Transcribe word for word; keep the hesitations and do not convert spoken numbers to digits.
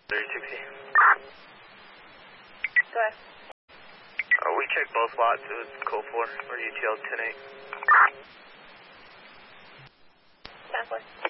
thirty sixty. Go ahead. Uh, we checked both lots. It was code four or U T L ten eight. ten four.